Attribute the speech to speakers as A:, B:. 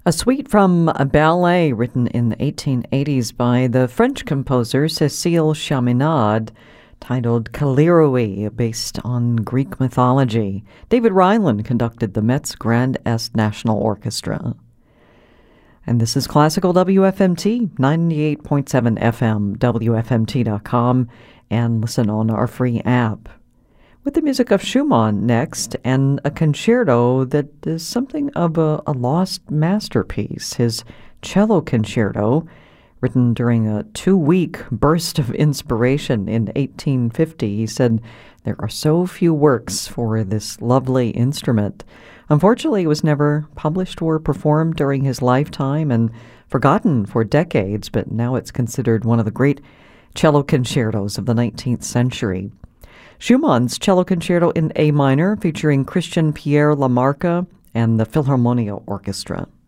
A: A suite from a ballet written in the 1880s by the French composer Cécile Chaminade, titled Kalliroi, based on Greek mythology. David Ryland conducted the Met's Grand Est National Orchestra. And this is Classical WFMT, 98.7 FM, WFMT.com, and listen on our free app. With the music of Schumann next, and a concerto that is something of a lost masterpiece, his cello concerto, written during a 2-week burst of inspiration in 1850. He said, "There are so few works for this lovely instrument." Unfortunately, it was never published or performed during his lifetime and forgotten for decades, but now it's considered one of the great cello concertos of the 19th century. Schumann's Cello Concerto in A minor, featuring Christian Pierre Lamarca and the Philharmonia Orchestra.